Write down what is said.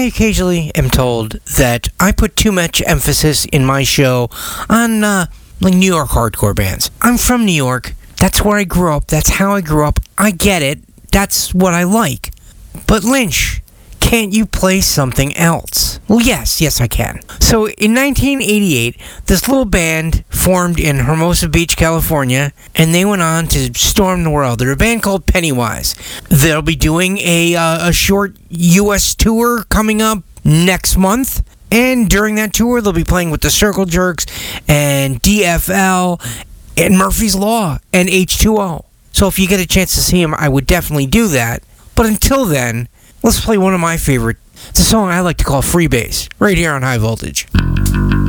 I occasionally am told that I put too much emphasis in my show on like New York hardcore bands. I'm from New York. That's where I grew up. That's how I grew up. I get it. That's what I like. But Lynch, can't you play something else? Well, yes I can. So in 1988, this little band formed in Hermosa Beach, California, and they went on to storm the world. They're a band called Pennywise. They'll be doing a short U.S. tour coming up next month. And during that tour, they'll be playing with the Circle Jerks and DFL and Murphy's Law and H2O. So if you get a chance to see them, I would definitely do that. But until then, let's play one of my favorite. It's a song I like to call Freebase, right here on High Voltage.